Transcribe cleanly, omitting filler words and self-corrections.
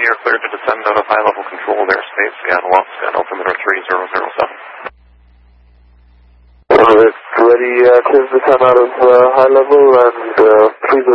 you're cleared to descend out of high-level control airspace, scan once, and altimeter 3007. It's ready to descend out of high level, and please